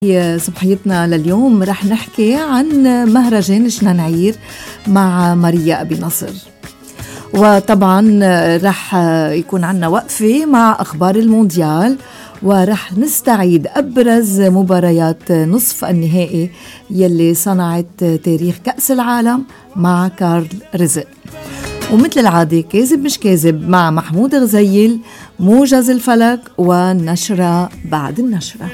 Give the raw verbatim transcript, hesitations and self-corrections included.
صبحيتنا لليوم رح نحكي عن مهرجان شنانعير مع ماريا أبي نصر، وطبعا رح يكون عنا وقفة مع أخبار المونديال، ورح نستعيد أبرز مباريات نصف النهائي يلي صنعت تاريخ كأس العالم مع كارل رزق. ومثل العادة كاذب مش كاذب مع محمود غزيل، موجز الفلك، والنشرة بعد النشرة.